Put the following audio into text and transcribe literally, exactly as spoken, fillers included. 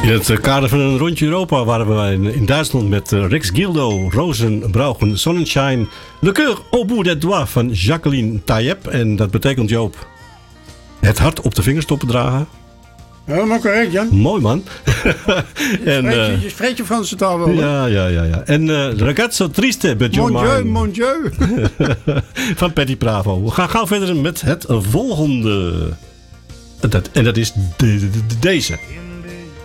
In het kader van een rondje Europa waren we in, in Duitsland met uh, Rex Gildo, Rosen, Brauchen, Sonnenschein, Le Coeur au bout des doigts van Jacqueline Tayeb. En dat betekent, Joop, het hart op de vingerstoppen dragen. Helemaal correct, Jan. Mooi, man. en, spreekt, je, je spreekt je Franse taal wel. Ja, ja, ja, ja. En uh, Ragazzo Triste, but Mon you're Dieu, mine. mon Dieu. Van Patty Bravo. We gaan gauw verder met het volgende. Dat, en dat is de, de, de, deze.